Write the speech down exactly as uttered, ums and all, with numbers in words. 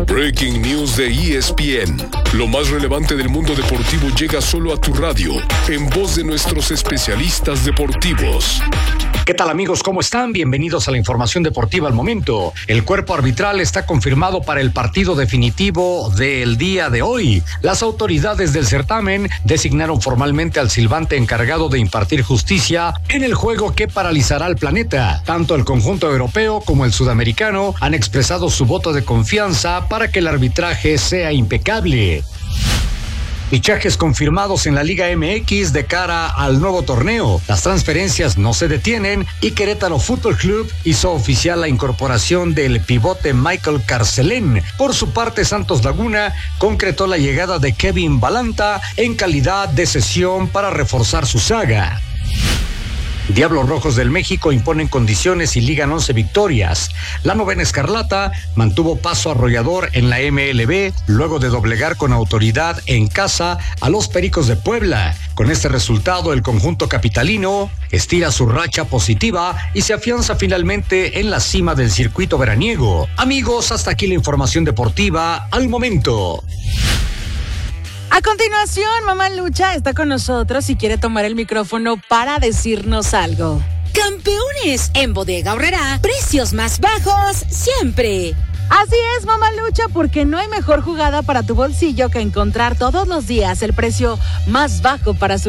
Breaking News de E S P N. Lo más relevante del mundo deportivo llega solo a tu radio, en voz de nuestros especialistas deportivos. ¿Qué tal, amigos? ¿Cómo están? Bienvenidos a la información deportiva al momento. El cuerpo arbitral está confirmado para el partido definitivo del día de hoy. Las autoridades del certamen designaron formalmente al silbante encargado de impartir justicia en el juego que paralizará al planeta. Tanto el conjunto europeo como el sudamericano han expresado su voto de confianza para que el arbitraje sea impecable. Fichajes confirmados en la Liga M X de cara al nuevo torneo. Las transferencias no se detienen y Querétaro Fútbol Club hizo oficial la incorporación del pivote Michael Carcelén. Por su parte, Santos Laguna concretó la llegada de Kevin Balanta en calidad de cesión para reforzar su saga. Diablos Rojos del México imponen condiciones y ligan once victorias. La novena escarlata mantuvo paso arrollador en la M L B luego de doblegar con autoridad en casa a los Pericos de Puebla. Con este resultado, el conjunto capitalino estira su racha positiva y se afianza finalmente en la cima del circuito veraniego. Amigos, hasta aquí la información deportiva al momento. A continuación, Mamá Lucha está con nosotros y quiere tomar el micrófono para decirnos algo. Campeones, en Bodega Aurrerá, precios más bajos siempre. Así es, Mamá Lucha, porque no hay mejor jugada para tu bolsillo que encontrar todos los días el precio más bajo para su